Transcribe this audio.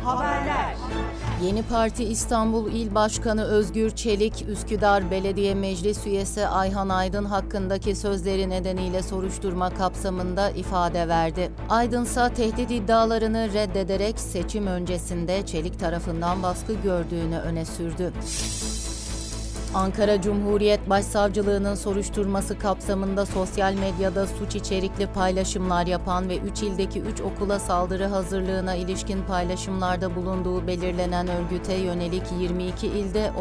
Haberler. Yeni Parti İstanbul İl Başkanı Özgür Çelik, Üsküdar Belediye Meclis Üyesi Ayhan Aydın hakkındaki sözleri nedeniyle soruşturma kapsamında ifade verdi. Aydın ise tehdit iddialarını reddederek seçim öncesinde Çelik tarafından baskı gördüğünü öne sürdü. Ankara Cumhuriyet Başsavcılığı'nın soruşturması kapsamında sosyal medyada suç içerikli paylaşımlar yapan ve 3 ildeki 3 okula saldırı hazırlığına ilişkin paylaşımlarda bulunduğu belirlenen örgüte yönelik 22 ilde